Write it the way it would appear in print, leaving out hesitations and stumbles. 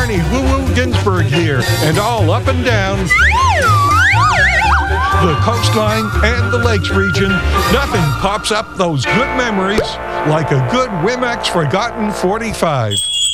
Barney Woo Woo Ginsburg here, and all up and down the coastline and the lakes region, nothing pops up those good memories like a good Wimex Forgotten 45.